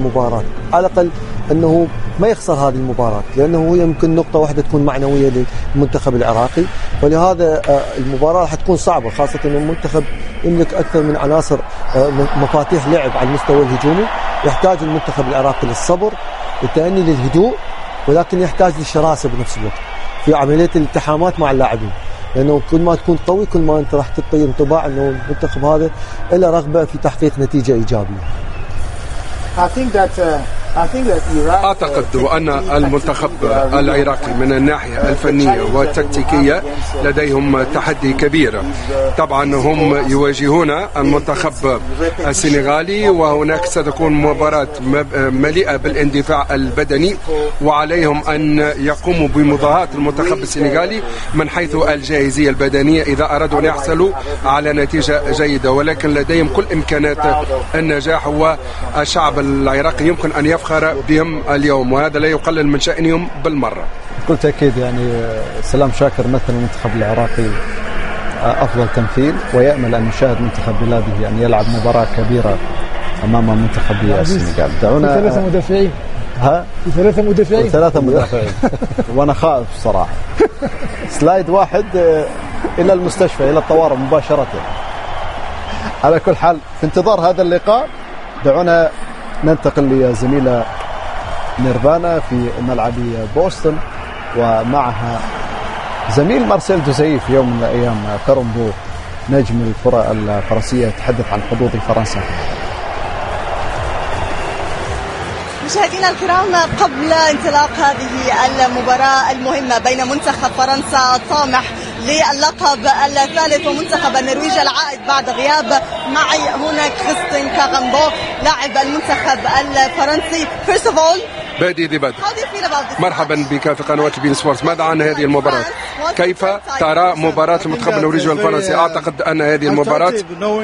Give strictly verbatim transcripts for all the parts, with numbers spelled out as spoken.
المباراة، على الأقل أنه ما يخسر هذه المباراة، لأنه يمكن نقطة واحدة تكون معنوية للمنتخب العراقي. ولهذا المباراة راح تكون صعبة، خاصة أن المنتخب يملك أكثر من عناصر مفاتيح لعب على المستوى الهجومي. يحتاج المنتخب العراقي للصبر والتأني للهدوء، ولكن يحتاج للشراسة بنفس الوقت في عملية الالتحامات مع اللاعبين، لأنه كل ما تكون قوي كل ما أنت راح تعطي انطباع أنه المنتخب هذا له رغبة في تحقيق نتيجة إيجابية. I think that, uh... أعتقد أن المنتخب العراقي من الناحية الفنية والتكتيكية لديهم تحدي كبير. طبعا هم يواجهون المنتخب السنغالي، وهناك ستكون مباراة مليئة بالاندفاع البدني، وعليهم أن يقوموا بمضاهاة المنتخب السنغالي من حيث الجاهزية البدنية إذا أرادوا أن يحصلوا على نتيجة جيدة. ولكن لديهم كل إمكانات النجاح، والشعب العراقي يمكن أن يفخر بهم اليوم، وهذا لا يقلل من شأنهم بالمرة. بكل تأكيد يعني سلام شاكر مثل المنتخب العراقي أفضل تمثيل، ويأمل أن يشاهد منتخب بلاده أن يلعب مباراة كبيرة أمام منتخب السنغال. دعونا ثلاثة مدافعين ها في ثلاثة مدافعين ثلاثة مدافعين وأنا خائف صراحة. سلايد واحد إلى المستشفى إلى الطوارئ مباشرة. على كل حال في انتظار هذا اللقاء دعونا ننتقل لزميلة نيرفانا في ملعب بوسطن، ومعها زميل مارسيل دوزي في يوم من الأيام كارامبو نجم الكرة الفرنسية يتحدث عن حظوظ فرنسا. مشاهدينا الكرام، قبل انطلاق هذه المباراة المهمة بين منتخب فرنسا الطامح للقب الثالث ومنتخب النرويج العائد بعد غياب، معي هنا كريستين كارامبو لاعب المنتخب الفرنسي. First of all, بادي ذي بدر، مرحبا بك في قنوات بين سبورتس. ماذا عن هذه المباراة؟ كيف ترى مباراة المنتخب النرويجي والفرنسي؟ أعتقد أن هذه المباراة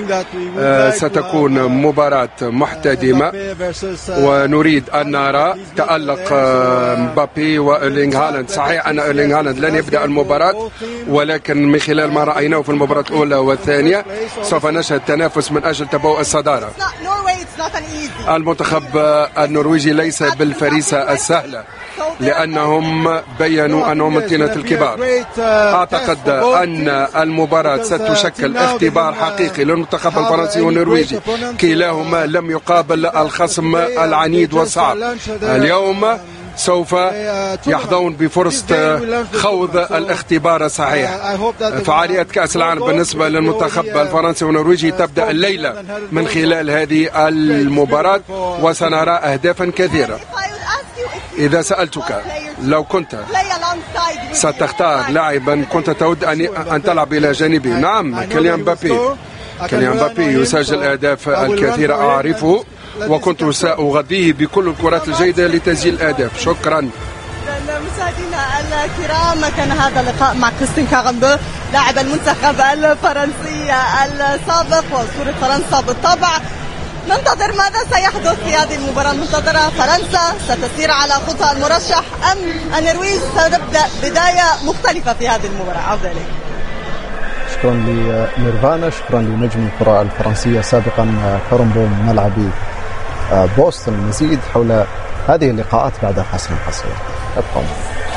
ستكون مباراة محتدمة، ونريد أن نرى تألق مبابي وإيرلينغ هالاند. صحيح أن إيرلينغ هالاند لن يبدأ المباراة، ولكن من خلال ما رأيناه في المباراة الأولى والثانية سوف نشهد تنافس من أجل تبوء الصدارة. المنتخب النرويجي ليس بالفريسة السهلة، لأنهم بينوا أنهم من طينة الكبار. أعتقد أن المباراة ستشكل اختبار حقيقي للمنتخب الفرنسي والنرويجي، كلاهما لم يقابل الخصم العنيد والصعب. اليوم سوف يحظون بفرصة خوض الاختبار الصحيح. فعالية كأس العالم بالنسبة للمنتخب الفرنسي والنرويجي تبدأ الليلة من خلال هذه المباراة، وسنرى أهدافا كثيرة. إذا سألتك لو كنت ستختار لاعبا كنت تود أن تلعب إلى جانبه، نعم كيليان مبابي. كيليان مبابي يسجل أهداف الكثيرة أعرفه، وكنت سأغذيه بكل الكرات الجيدة لتسجيل الأهداف. شكرا. مشاهدينا الكرام، كان هذا اللقاء مع كريستين كارامبو لاعب المنتخب الفرنسي السابق وأسطورة فرنسا بالطبع. ننتظر ماذا سيحدث في هذه المباراة المنتظرة. فرنسا ستسير على خطى المرشح أم النرويج ستبدأ بداية مختلفة في هذه المباراة؟ عودة إليك. شكرا لنيرفانا، شكرا لنجم الكرة الفرنسية سابقا كارامبو من ملعب بوسطن. المزيد حول هذه اللقاءات بعد فاصل قصير. ابقوا.